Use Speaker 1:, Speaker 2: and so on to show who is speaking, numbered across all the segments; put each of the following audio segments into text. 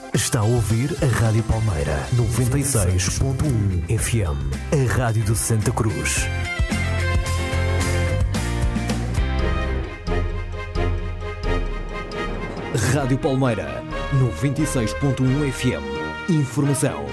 Speaker 1: Está a ouvir a Rádio Palmeira 96.1 FM, a Rádio de Santa Cruz. Rádio Palmeira 96.1 FM. Informação.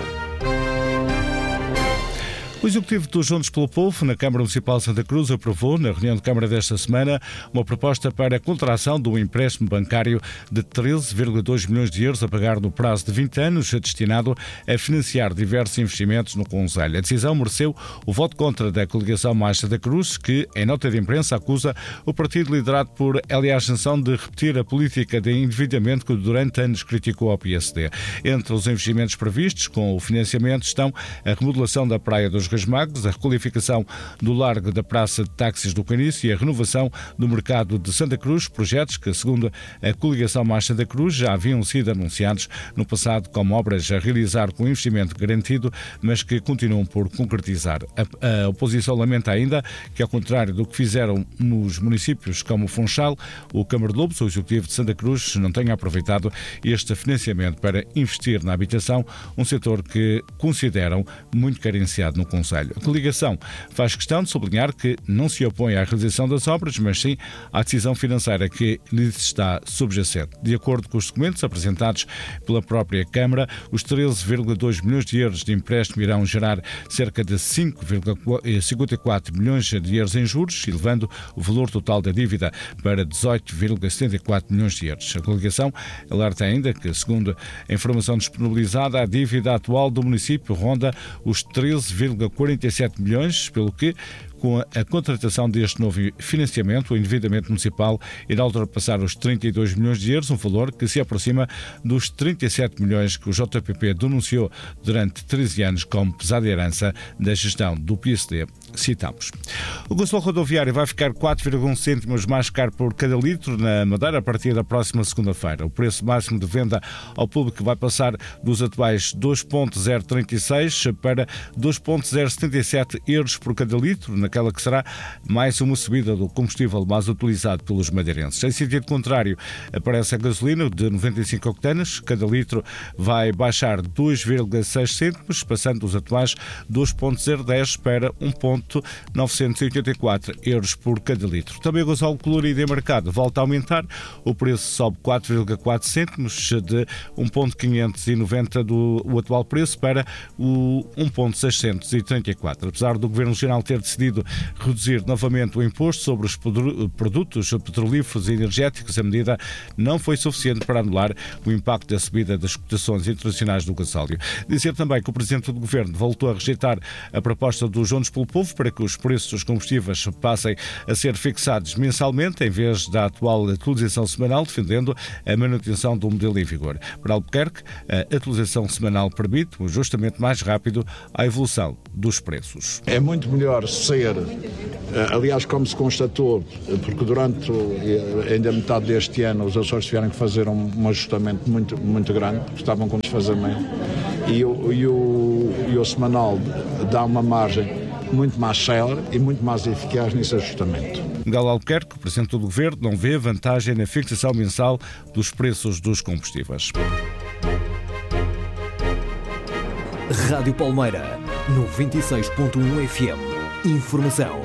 Speaker 2: O Executivo dos Juntos pelo Povo, na Câmara Municipal de Santa Cruz, aprovou, na reunião de Câmara desta semana, uma proposta para a contração de um empréstimo bancário de 13,2 milhões de euros a pagar no prazo de 20 anos, destinado a financiar diversos investimentos no concelho. A decisão mereceu o voto contra da coligação Mais Santa Cruz, que, em nota de imprensa, acusa o partido liderado por Elia Ascensão de repetir a política de endividamento que durante anos criticou ao PSD. Entre os investimentos previstos com o financiamento estão a remodelação da Praia dos Magos, a requalificação do largo da Praça de Táxis do Caniço e a renovação do mercado de Santa Cruz, projetos que, segundo a coligação Mais Santa Cruz, já haviam sido anunciados no passado como obras a realizar com investimento garantido, mas que continuam por concretizar. A oposição lamenta ainda que, ao contrário do que fizeram nos municípios como Funchal, o Câmara de Lobos, o Executivo de Santa Cruz, não tenha aproveitado este financiamento para investir na habitação, um setor que consideram muito carenciado no Conselho. A coligação faz questão de sublinhar que não se opõe à realização das obras, mas sim à decisão financeira que lhes está subjacente. De acordo com os documentos apresentados pela própria Câmara, os 13,2 milhões de euros de empréstimo irão gerar cerca de 5,54 milhões de euros em juros, elevando o valor total da dívida para 18,74 milhões de euros. A coligação alerta ainda que, segundo a informação disponibilizada, a dívida atual do município ronda os 13,47 milhões, pelo que, com a contratação deste novo financiamento, o endividamento municipal irá ultrapassar os 32 milhões de euros, um valor que se aproxima dos 37 milhões que o JPP denunciou durante 13 anos como pesada herança da gestão do PSD. Citamos. O gasóleo rodoviário vai ficar 4,1 cêntimos mais caro por cada litro na Madeira a partir da próxima segunda-feira. O preço máximo de venda ao público vai passar dos atuais 2,036 para 2,077 euros por cada litro, naquela que será mais uma subida do combustível mais utilizado pelos madeirenses. Em sentido contrário, aparece a gasolina de 95 octanas. Cada litro vai baixar 2,6 cêntimos, passando dos atuais 2,010 para 1,984 euros por cada litro. Também o gasóleo colorido em mercado volta a aumentar. O preço sobe 4,4 cêntimos, de 1,590 do atual preço para o 1,634. Apesar do Governo Regional ter decidido reduzir novamente o imposto sobre os produtos petrolíferos e energéticos, a medida não foi suficiente para anular o impacto da subida das cotações internacionais do gasóleo. Dizer também que o Presidente do Governo voltou a rejeitar a proposta dos Juntos pelo Povo para que os preços dos combustíveis passem a ser fixados mensalmente em vez da atual atualização semanal, defendendo a manutenção do modelo em vigor. Para Albuquerque, a atualização semanal permite um ajustamento mais rápido à evolução dos preços.
Speaker 3: É muito melhor ser, aliás, como se constatou, porque durante ainda metade deste ano os Açores tiveram que fazer um ajustamento muito grande, porque estavam com desfazamento, e o semanal dá uma margem muito mais célere e muito mais eficaz nesse ajustamento.
Speaker 2: Miguel Albuquerque, o Presidente do Governo, não vê vantagem na fixação mensal dos preços dos combustíveis.
Speaker 1: Rádio Palmeira 96.1 FM. Informação.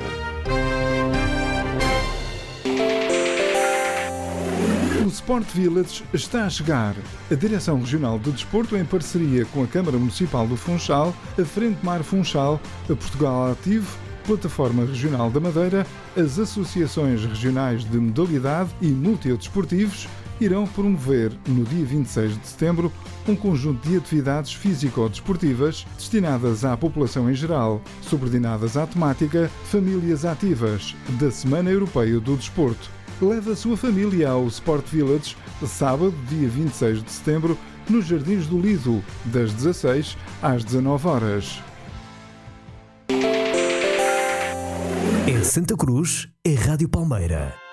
Speaker 4: O Sport Village está a chegar. A Direção Regional de Desporto, em parceria com a Câmara Municipal do Funchal, a Frente Mar Funchal, a Portugal Ativo, Plataforma Regional da Madeira, as Associações Regionais de Modalidade e Multidesportivos irão promover, no dia 26 de setembro, um conjunto de atividades físico-desportivas destinadas à população em geral, subordinadas à temática Famílias Ativas, da Semana Europeia do Desporto. Leve a sua família ao Sport Village, sábado, dia 26 de setembro, nos Jardins do Lido, das 16 às 19 horas.
Speaker 1: Em Santa Cruz, é Rádio Palmeira.